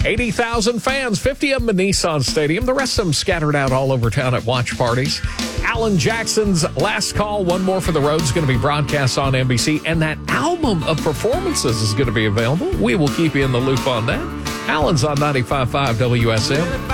80,000 fans, 50 of them in Nissan Stadium. The rest of them scattered out all over town at watch parties. Alan Jackson's Last Call, One More for the Road, is going to be broadcast on NBC. And that album of performances is going to be available. We will keep you in the loop on that. Alan's on 95.5 WSM.